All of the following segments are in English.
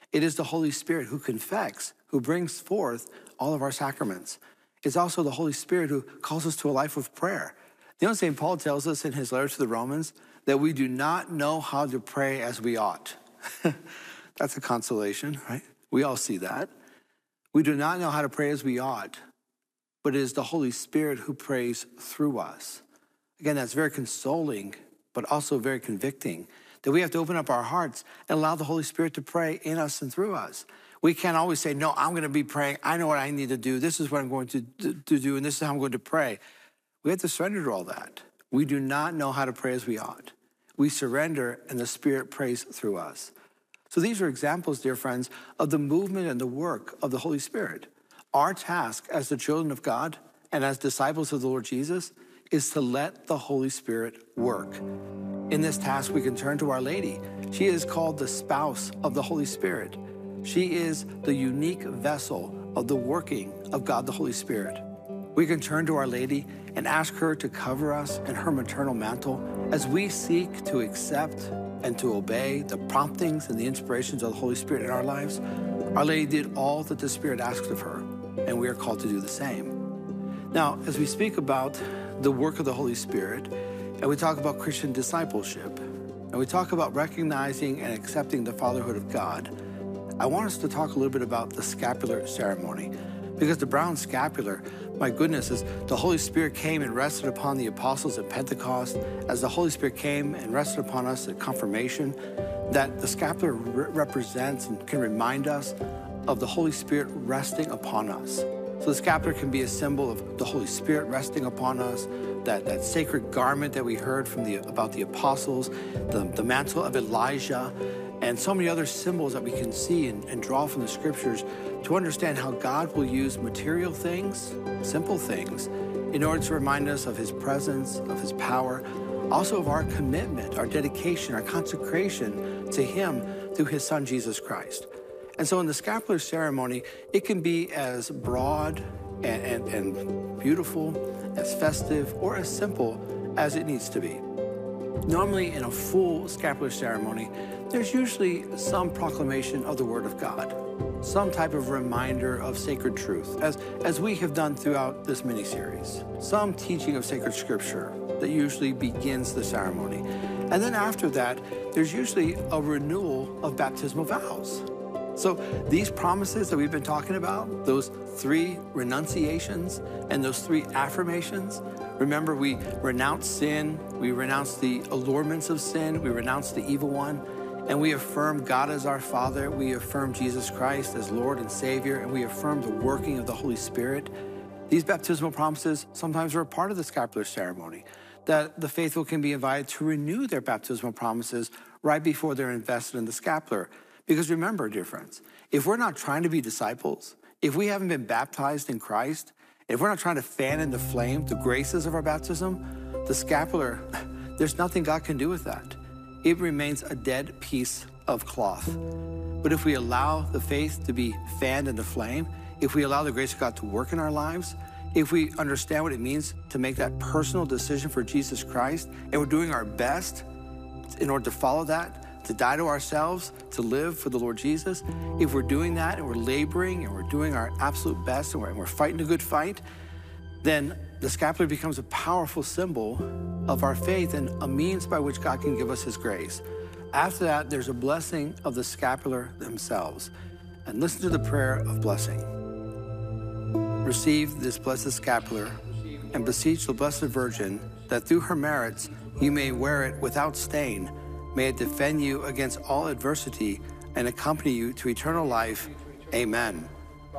It is the Holy Spirit who confects, who brings forth all of our sacraments. It's also the Holy Spirit who calls us to a life of prayer. You know, St. Paul tells us in his letter to the Romans that we do not know how to pray as we ought. That's a consolation, right? We all see that. We do not know how to pray as we ought, but it is the Holy Spirit who prays through us. Again, that's very consoling, but also very convicting, that we have to open up our hearts and allow the Holy Spirit to pray in us and through us. We can't always say, no, I'm going to be praying. I know what I need to do. This is what I'm going to do, and this is how I'm going to pray. We have to surrender to all that. We do not know how to pray as we ought. We surrender, and the Spirit prays through us. So these are examples, dear friends, of the movement and the work of the Holy Spirit. Our task as the children of God and as disciples of the Lord Jesus is to let the Holy Spirit work. In this task, we can turn to Our Lady. She is called the spouse of the Holy Spirit. She is the unique vessel of the working of God the Holy Spirit. We can turn to Our Lady and ask her to cover us in her maternal mantle as we seek to accept and to obey the promptings and the inspirations of the Holy Spirit in our lives. Our Lady did all that the Spirit asked of her, and we are called to do the same. Now, as we speak about the work of the Holy Spirit, and we talk about Christian discipleship, and we talk about recognizing and accepting the fatherhood of God, I want us to talk a little bit about the scapular ceremony, because the brown scapular, my goodness, as the Holy Spirit came and rested upon the apostles at Pentecost, as the Holy Spirit came and rested upon us at confirmation, that the scapular represents and can remind us of the Holy Spirit resting upon us. So the scapular can be a symbol of the Holy Spirit resting upon us, that sacred garment that we heard about the apostles, the mantle of Elijah, and so many other symbols that we can see and draw from the scriptures to understand how God will use material things, simple things, in order to remind us of his presence, of his power, also of our commitment, our dedication, our consecration to him through his son, Jesus Christ. And so in the scapular ceremony, it can be as broad and beautiful, as festive, or as simple as it needs to be. Normally, in a full scapular ceremony, there's usually some proclamation of the Word of God, some type of reminder of sacred truth, as we have done throughout this mini-series, some teaching of sacred scripture that usually begins the ceremony. And then after that, there's usually a renewal of baptismal vows. So these promises that we've been talking about, those 3 renunciations and those 3 affirmations, remember, we renounce sin, we renounce the allurements of sin, we renounce the evil one, and we affirm God as our Father, we affirm Jesus Christ as Lord and Savior, and we affirm the working of the Holy Spirit. These baptismal promises sometimes are a part of the scapular ceremony, that the faithful can be invited to renew their baptismal promises right before they're invested in the scapular. Because remember, dear friends, if we're not trying to be disciples, if we haven't been baptized in Christ, if we're not trying to fan into flame the graces of our baptism, the scapular, there's nothing God can do with that. It remains a dead piece of cloth. But if we allow the faith to be fanned into flame, if we allow the grace of God to work in our lives, if we understand what it means to make that personal decision for Jesus Christ, and we're doing our best in order to follow that, to die to ourselves, to live for the Lord Jesus, if we're doing that and we're laboring and we're doing our absolute best and we're fighting a good fight, then the scapular becomes a powerful symbol of our faith and a means by which God can give us his grace. After that, there's a blessing of the scapular themselves. And listen to the prayer of blessing. Receive this blessed scapular and beseech the Blessed Virgin that through her merits you may wear it without stain. May it defend you against all adversity and accompany you to eternal life. Amen.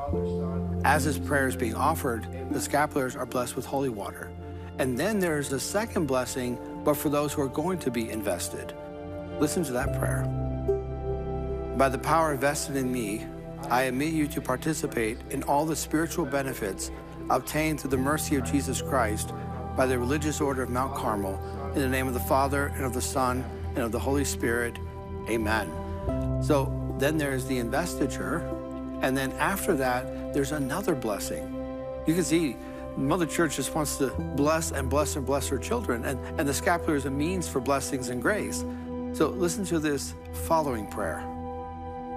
As this prayer is being offered, the scapulars are blessed with holy water. And then there's a second blessing, but for those who are going to be invested. Listen to that prayer. By the power vested in me, I admit you to participate in all the spiritual benefits obtained through the mercy of Jesus Christ by the religious order of Mount Carmel, in the name of the Father, and of the Son, and of the Holy Spirit. Amen. So then there's the investiture, and then after that, there's another blessing. You can see Mother Church just wants to bless and bless and bless her children, and the scapular is a means for blessings and grace. So listen to this following prayer.